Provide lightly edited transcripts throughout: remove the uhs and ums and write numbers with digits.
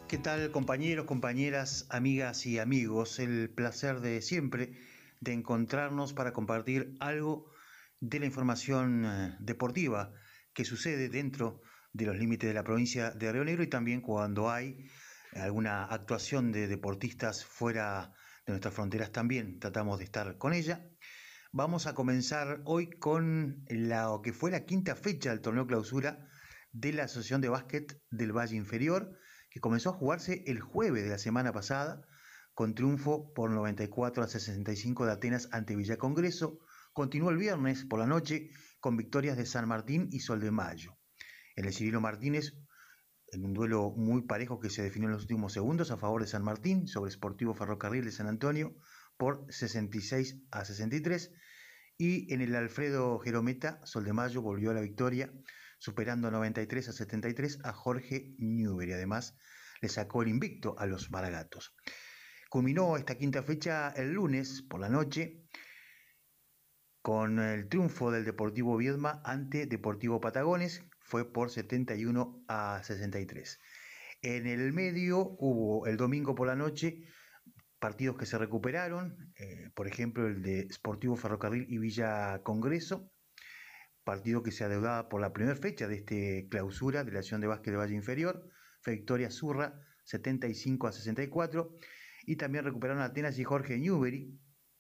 ¿Qué tal, compañeros, compañeras, amigas y amigos? El placer de siempre de encontrarnos para compartir algo de la información deportiva que sucede dentro de los límites de la provincia de Río Negro y también cuando hay alguna actuación de deportistas fuera de nuestras fronteras también tratamos de estar con ella. Vamos a comenzar hoy con lo que fue la quinta fecha del torneo clausura de la Asociación de Básquet del Valle Inferior, que comenzó a jugarse el jueves de la semana pasada, con triunfo por 94-65 de Atenas ante Villa Congreso. Continuó el viernes por la noche con victorias de San Martín y Sol de Mayo. En el Cirilo Martínez, en un duelo muy parejo que se definió en los últimos segundos a favor de San Martín sobre Sportivo Ferrocarril de San Antonio por 66-63. Y en el Alfredo Jerometa, Sol de Mayo volvió a la victoria, superando 93-73 a Jorge Newbery. Además, le sacó el invicto a los Maragatos. Culminó esta quinta fecha el lunes por la noche con el triunfo del Deportivo Viedma ante Deportivo Patagones, fue por 71-63. En el medio hubo el domingo por la noche partidos que se recuperaron, por ejemplo el de Sportivo Ferrocarril y Villa Congreso, partido que se adeudaba por la primera fecha de este clausura de la Asociación de Básquet de Valle Inferior, fue victoria Zurra 75-64, y también recuperaron Atenas y Jorge Newbery,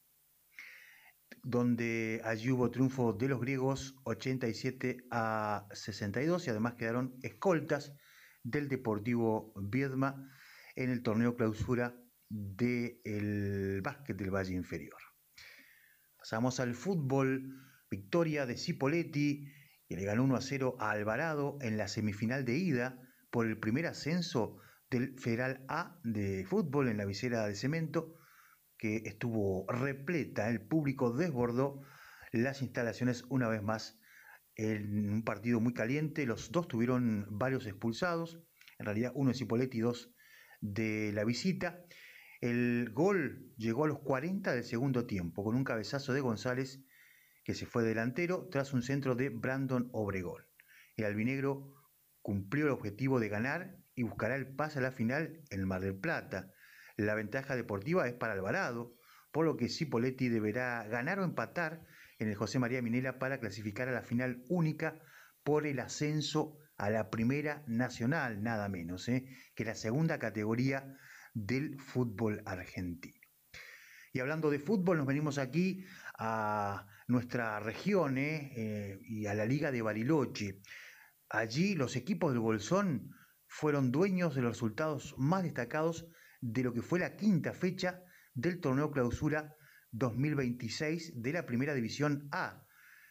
donde allí hubo triunfo de los griegos 87-62 y además quedaron escoltas del Deportivo Viedma en el torneo clausura del básquet del Valle Inferior. Pasamos al fútbol, victoria de Cipolletti, que le ganó 1-0 a Alvarado en la semifinal de ida por el primer ascenso del Federal A de fútbol en la visera de cemento, que estuvo repleta, el público desbordó las instalaciones una vez más en un partido muy caliente. Los dos tuvieron varios expulsados, en realidad uno de Cipolletti y dos de la visita. El gol llegó a los 40 del segundo tiempo, con un cabezazo de González, que se fue delantero, tras un centro de Brandon Obregón. El albinegro cumplió el objetivo de ganar y buscará el pase a la final en el Mar del Plata. La ventaja deportiva es para Alvarado, por lo que Cipolletti deberá ganar o empatar en el José María Minella para clasificar a la final única por el ascenso a la Primera Nacional, nada menos, que la segunda categoría del fútbol argentino. Y hablando de fútbol, nos venimos aquí a nuestra región y a la Liga de Bariloche. Allí los equipos del Bolsón fueron dueños de los resultados más destacados de lo que fue la quinta fecha del torneo clausura 2026 de la Primera División A,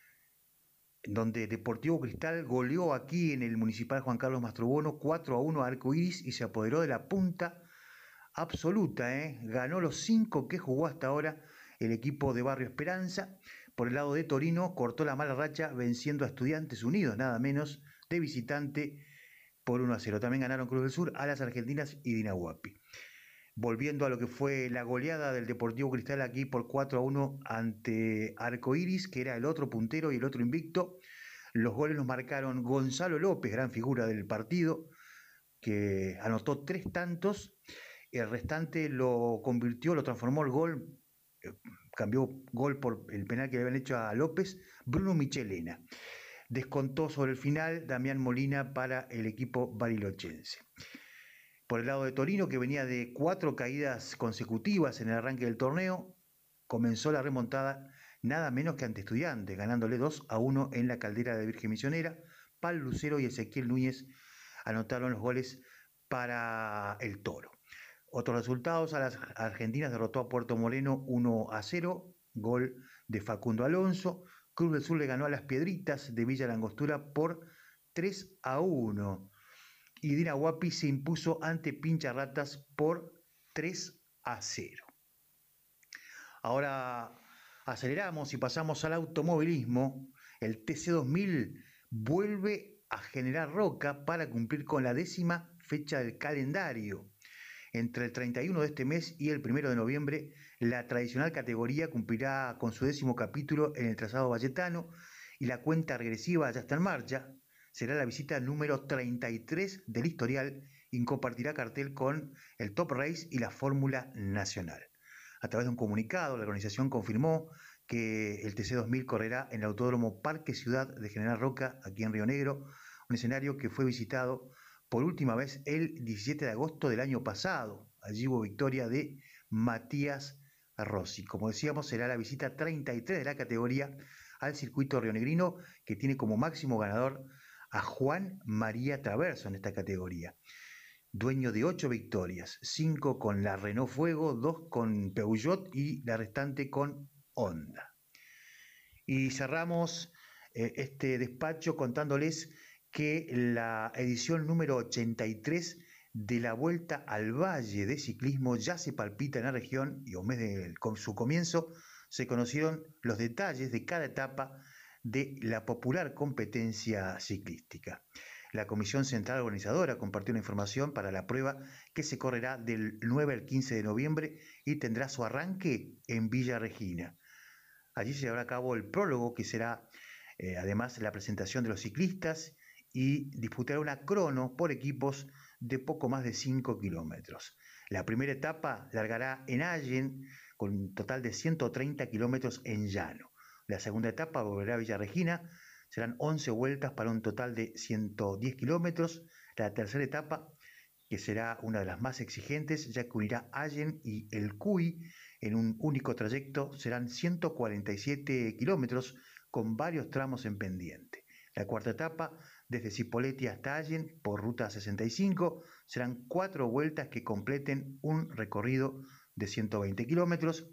donde Deportivo Cristal goleó aquí en el Municipal Juan Carlos Mastrobuono 4-1 a Arcoiris y se apoderó de la punta absoluta, ganó los 5 que jugó hasta ahora el equipo de Barrio Esperanza. Por el lado de Torino cortó la mala racha venciendo a Estudiantes Unidos, nada menos, de visitante por 1-0. También ganaron Cruz del Sur, Alas Argentinas y Dinahuapi. Volviendo a lo que fue la goleada del Deportivo Cristal aquí por 4-1 ante Arcoiris, que era el otro puntero y el otro invicto. Los goles los marcaron Gonzalo López, gran figura del partido, que anotó 3 tantos. El restante lo transformó el gol, cambió gol por el penal que le habían hecho a López, Bruno Michelena. Descontó sobre el final Damián Molina para el equipo barilochense. Por el lado de Torino, que venía de 4 caídas consecutivas en el arranque del torneo, comenzó la remontada nada menos que ante Estudiantes, ganándole 2-1 en la Caldera de Virgen Misionera. Pal Lucero y Ezequiel Núñez anotaron los goles para el Toro. Otros resultados: a las argentinas derrotó a Puerto Moreno 1-0, gol de Facundo Alonso. Cruz del Sur le ganó a las Piedritas de Villa Langostura por 3-1. Y Dinahuapi se impuso ante Pincharratas por 3-0. Ahora aceleramos y pasamos al automovilismo. El TC2000 vuelve a General Roca para cumplir con la 10ª fecha del calendario. Entre el 31 de este mes y el 1 de noviembre, la tradicional categoría cumplirá con su 10º capítulo en el trazado valletano y la cuenta regresiva ya está en marcha. será la visita número 33 del historial y compartirá cartel con el Top Race y la Fórmula Nacional. A través de un comunicado, la organización confirmó que el TC2000 correrá en el Autódromo Parque Ciudad de General Roca, aquí en Río Negro, un escenario que fue visitado por última vez el 17 de agosto del año pasado. Allí hubo victoria de Matías Rossi. Como decíamos, será la visita 33 de la categoría al circuito rionegrino, que tiene como máximo ganador a Juan María Traverso en esta categoría. Dueño de 8 victorias, 5 con la Renault Fuego, 2 con Peugeot y la restante con Honda. Y cerramos este despacho contándoles que la edición número 83 de la Vuelta al Valle de Ciclismo ya se palpita en la región y a un mes de su comienzo se conocieron los detalles de cada etapa de la popular competencia ciclística. La Comisión Central Organizadora compartió una información para la prueba que se correrá del 9 al 15 de noviembre y tendrá su arranque en Villa Regina. Allí se llevará a cabo el prólogo, que será además la presentación de los ciclistas, y disputará una crono por equipos de poco más de 5 kilómetros. La primera etapa largará en Allen con un total de 130 kilómetros en llano. La segunda etapa volverá a Villa Regina. Serán 11 vueltas para un total de 110 kilómetros. La tercera etapa, que será una de las más exigentes, ya que unirá Allen y el Cuy en un único trayecto, serán 147 kilómetros con varios tramos en pendiente. La cuarta etapa, desde Cipolletti hasta Allen, por ruta 65, serán 4 vueltas que completen un recorrido de 120 kilómetros.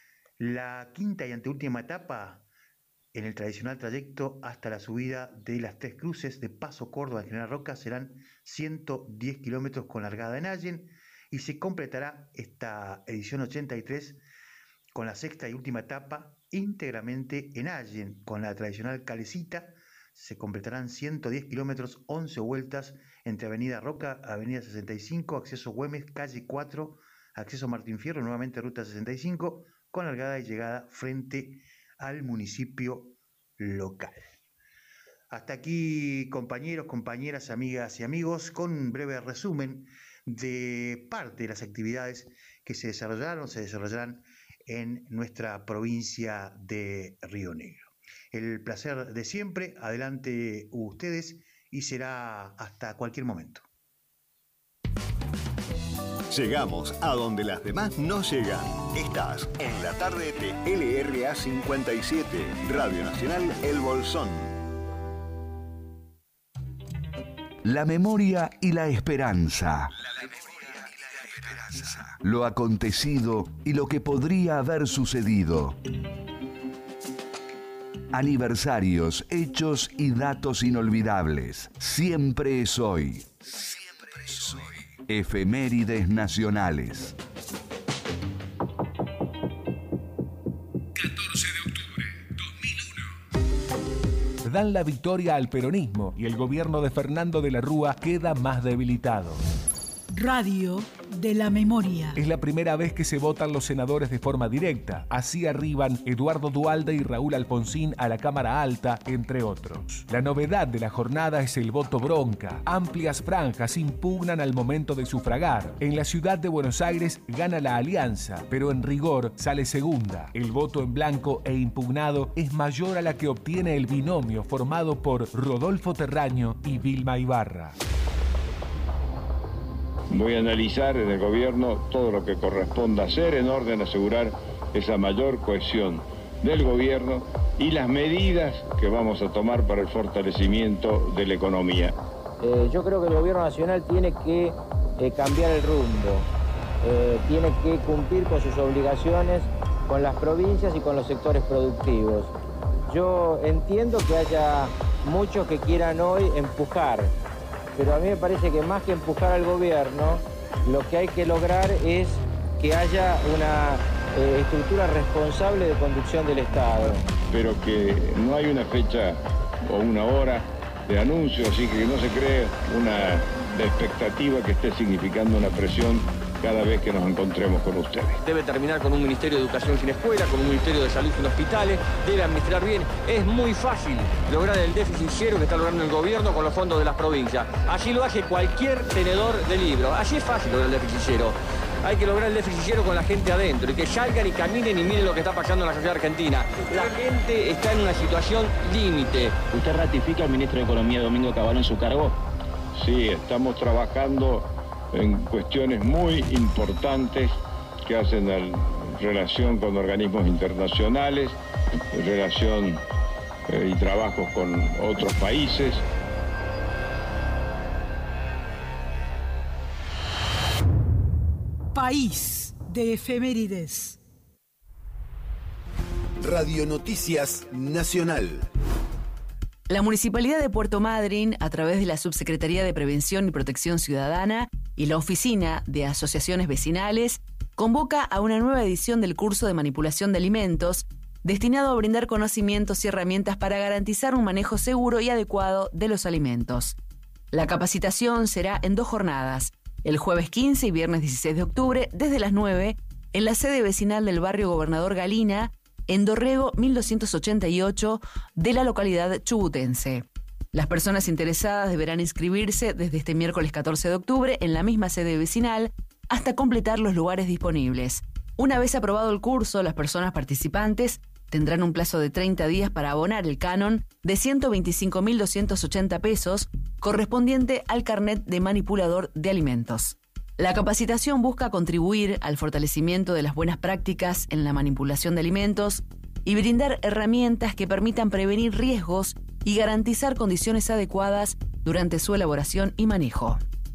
La quinta y anteúltima etapa, en el tradicional trayecto hasta la subida de las Tres Cruces de Paso Córdoba en General Roca, serán 110 kilómetros con largada en Allen, y se completará esta edición 83 con la sexta y última etapa íntegramente en Allen, con la tradicional calecita. Se completarán 110 kilómetros, 11 vueltas entre Avenida Roca, Avenida 65, acceso Güemes, calle 4, acceso Martín Fierro, nuevamente ruta 65, con largada y llegada frente al municipio local. Hasta aquí, compañeros, compañeras, amigas y amigos, con un breve resumen de parte de las actividades que se desarrollarán en nuestra provincia de Río Negro. El placer de siempre, adelante ustedes, y será hasta cualquier momento. Llegamos a donde las demás no llegan. Estás en la tarde de LRA 57, Radio Nacional El Bolsón. La memoria y la esperanza. Lo acontecido y lo que podría haber sucedido. Aniversarios, hechos y datos inolvidables. Siempre es hoy. Siempre es hoy. Efemérides nacionales. 14 de octubre, 2001. Dan la victoria al peronismo y el gobierno de Fernando de la Rúa queda más debilitado. Radio de la Memoria. Es la primera vez que se votan los senadores de forma directa. Así arriban Eduardo Duhalde y Raúl Alfonsín a la Cámara Alta, entre otros. La novedad de la jornada es el voto bronca. Amplias franjas impugnan al momento de sufragar. En la ciudad de Buenos Aires gana la Alianza, pero en rigor sale segunda. El voto en blanco e impugnado es mayor a la que obtiene el binomio formado por Rodolfo Terraño y Vilma Ibarra. Voy a analizar en el gobierno todo lo que corresponda hacer en orden a asegurar esa mayor cohesión del gobierno y las medidas que vamos a tomar para el fortalecimiento de la economía. Yo creo que el gobierno nacional tiene que cambiar el rumbo, tiene que cumplir con sus obligaciones con las provincias y con los sectores productivos. Yo entiendo que haya muchos que quieran hoy empujar, pero a mí me parece que más que empujar al gobierno, lo que hay que lograr es que haya una estructura responsable de conducción del Estado. Pero que no hay una fecha o una hora de anuncio, así que no se cree una de expectativa que esté significando una presión cada vez que nos encontremos con ustedes. Debe terminar con un Ministerio de Educación sin escuela, con un Ministerio de Salud sin hospitales, debe administrar bien. Es muy fácil lograr el déficit cero que está logrando el gobierno con los fondos de las provincias. Así lo hace cualquier tenedor de libros. Así es fácil lograr el déficit cero. Hay que lograr el déficit cero con la gente adentro y que salgan y caminen y miren lo que está pasando en la sociedad argentina. La gente está en una situación límite. ¿Usted ratifica al ministro de Economía, Domingo Cavallo, en su cargo? Sí, estamos trabajando en cuestiones muy importantes que hacen relación con organismos internacionales, relación y trabajos con otros países. País de efemérides. Radio Noticias Nacional. La Municipalidad de Puerto Madryn, a través de la Subsecretaría de Prevención y Protección Ciudadana y la Oficina de Asociaciones Vecinales, convoca a una nueva edición del curso de manipulación de alimentos, destinado a brindar conocimientos y herramientas para garantizar un manejo seguro y adecuado de los alimentos. La capacitación será en 2 jornadas, el jueves 15 y viernes 16 de octubre, desde las 9, en la sede vecinal del barrio Gobernador Galina, en Dorrego 1288 de la localidad chubutense. Las personas interesadas deberán inscribirse desde este miércoles 14 de octubre en la misma sede vecinal hasta completar los lugares disponibles. Una vez aprobado el curso, las personas participantes tendrán un plazo de 30 días para abonar el canon de 125.280 pesos correspondiente al carnet de manipulador de alimentos. La capacitación busca contribuir al fortalecimiento de las buenas prácticas en la manipulación de alimentos y brindar herramientas que permitan prevenir riesgos y garantizar condiciones adecuadas durante su elaboración y manejo.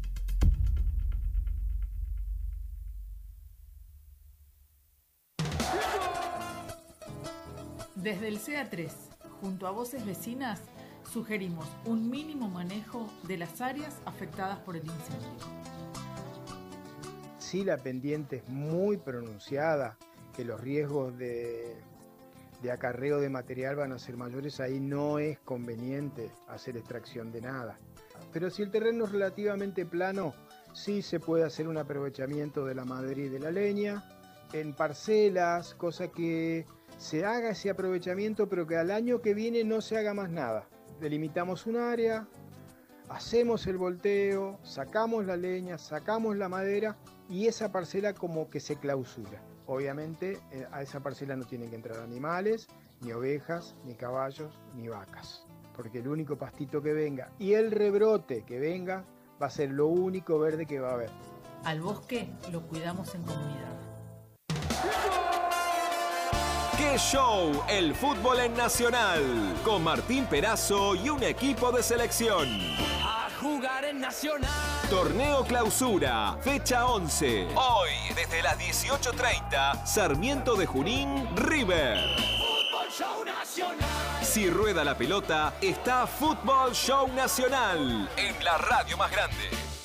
Desde el CA3, junto a Voces Vecinas, sugerimos un mínimo manejo de las áreas afectadas por el incendio. Si la pendiente es muy pronunciada, que los riesgos de acarreo de material van a ser mayores, ahí no es conveniente hacer extracción de nada. Pero si el terreno es relativamente plano, sí se puede hacer un aprovechamiento de la madera y de la leña, en parcelas, cosa que se haga ese aprovechamiento, pero que al año que viene no se haga más nada. Delimitamos un área, hacemos el volteo, sacamos la leña, sacamos la madera y esa parcela como que se clausura. Obviamente a esa parcela no tienen que entrar animales, ni ovejas, ni caballos, ni vacas, porque el único pastito que venga y el rebrote que venga va a ser lo único verde que va a haber. Al bosque lo cuidamos en comunidad. ¡Qué show! El fútbol en Nacional, con Martín Perazo y un equipo de selección. A jugar en Nacional. Torneo Clausura, fecha 11. Hoy, desde las 18:30, Sarmiento de Junín, River. Fútbol Show Nacional. Si rueda la pelota, está Fútbol Show Nacional, en la radio más grande.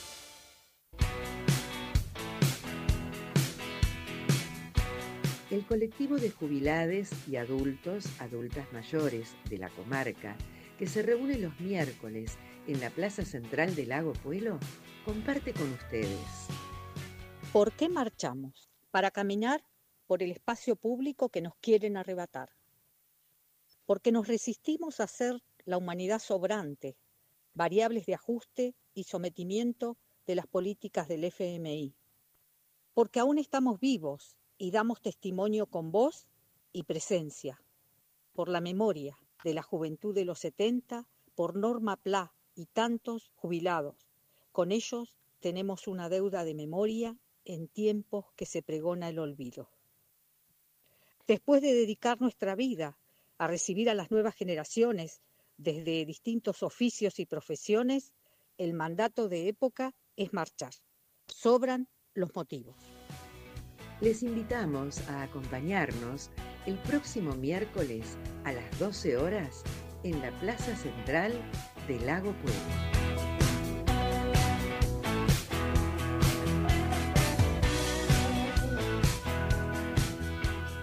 El colectivo de jubilades y adultas mayores de la comarca, que se reúne los miércoles en la Plaza Central de Lago Puelo, comparte con ustedes. ¿Por qué marchamos? Para caminar por el espacio público que nos quieren arrebatar. Porque nos resistimos a ser la humanidad sobrante, variables de ajuste y sometimiento de las políticas del FMI. Porque aún estamos vivos y damos testimonio con voz y presencia, por la memoria de la juventud de los 70, por Norma Pla y tantos jubilados. Con ellos tenemos una deuda de memoria en tiempos que se pregona el olvido. Después de dedicar nuestra vida a recibir a las nuevas generaciones desde distintos oficios y profesiones, el mandato de época es marchar. Sobran los motivos. Les invitamos a acompañarnos el próximo miércoles a las 12 horas en la Plaza Central de Lago Puelo.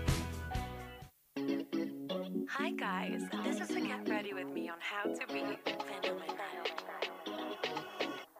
Hi guys, this is a Get Ready With Me on How to Be.